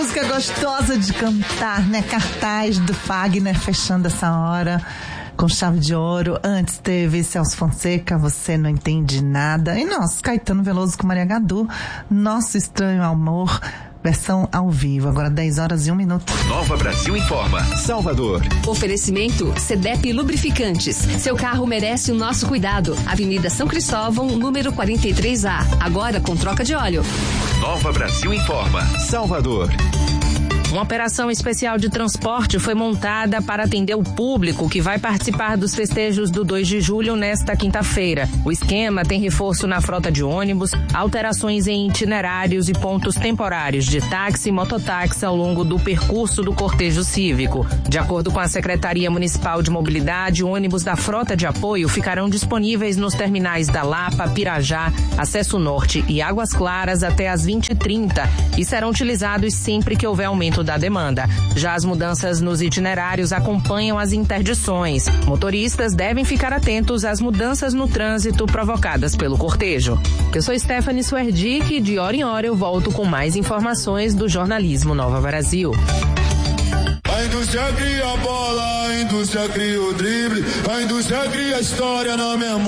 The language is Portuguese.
música gostosa de cantar, né? Cartaz do Fagner fechando essa hora com chave de ouro. Antes teve Celso Fonseca, Você Não Entende Nada. E nós, Caetano Veloso com Maria Gadu, Nosso Estranho Amor, versão ao vivo. Agora 10h01. Nova Brasil Informa, Salvador. Oferecimento CDEP Lubrificantes. Seu carro merece o nosso cuidado. Avenida São Cristóvão, número 43A. Agora com troca de óleo. Nova Brasil Informa, Salvador. Uma operação especial de transporte foi montada para atender o público que vai participar dos festejos do 2 de julho nesta quinta-feira. O esquema tem reforço na frota de ônibus, alterações em itinerários e pontos temporários de táxi e mototáxi ao longo do percurso do cortejo cívico. De acordo com a Secretaria Municipal de Mobilidade, ônibus da frota de apoio ficarão disponíveis nos terminais da Lapa, Pirajá, Acesso Norte e Águas Claras até às 20h30 e serão utilizados sempre que houver aumento da demanda. Já as mudanças nos itinerários acompanham as interdições. Motoristas devem ficar atentos às mudanças no trânsito provocadas pelo cortejo. Eu sou Stephanie Suerdick e de hora em hora eu volto com mais informações do jornalismo Nova Brasil. A indústria cria a bola, a indústria cria o drible, a indústria cria a história na memória.